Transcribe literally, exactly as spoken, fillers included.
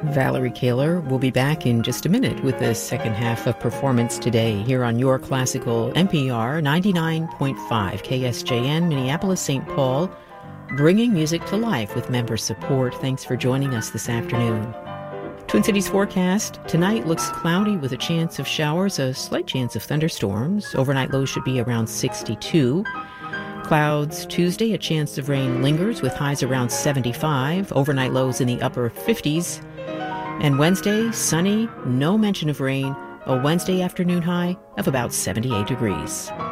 Valerie Kaler will be back in just a minute with the second half of Performance Today here on your classical N P R ninety-nine point five K S J N, Minneapolis, Saint Paul, bringing music to life with member support. Thanks for joining us this afternoon. Twin Cities forecast tonight looks cloudy with a chance of showers, a slight chance of thunderstorms. Overnight lows should be around sixty-two. Clouds Tuesday, a chance of rain lingers with highs around seventy-five. Overnight lows in the upper fifties. And Wednesday, sunny, no mention of rain, a Wednesday afternoon high of about seventy-eight degrees.